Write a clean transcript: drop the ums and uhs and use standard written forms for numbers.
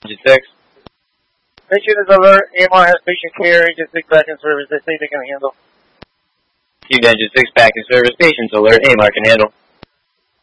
Engine 6. Patient is alert. AMR has patient care. Engine 6 back in service. They say they can handle. Received Engine 6 back in service. Patient's alert. AMR can handle.